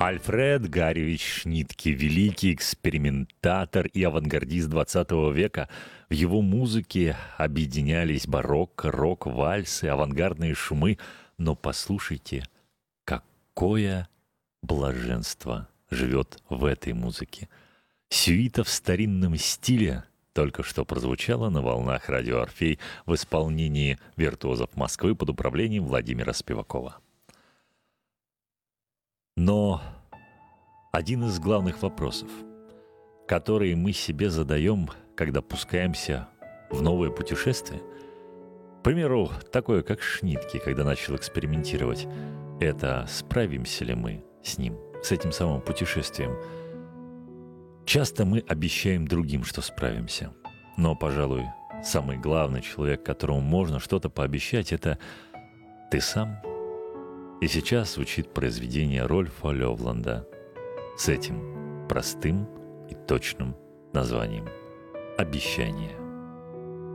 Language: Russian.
Альфред Гарьевич Шнитке, великий экспериментатор и авангардист XX века. В его музыке объединялись барокко, рок, вальсы, авангардные шумы. Но послушайте, какое блаженство живет в этой музыке. Сюита в старинном стиле только что прозвучала на волнах радио «Орфей» в исполнении виртуозов Москвы под управлением Владимира Спивакова. Но один из главных вопросов, которые мы себе задаем, когда пускаемся в новое путешествие, к примеру, такое, как Шнитке, когда начал экспериментировать, это справимся ли мы с ним, с этим самым путешествием. Часто мы обещаем другим, что справимся, но, пожалуй, самый главный человек, которому можно что-то пообещать, это ты сам. И сейчас звучит произведение Рольфа Лёвланда с этим простым и точным названием «Обещание».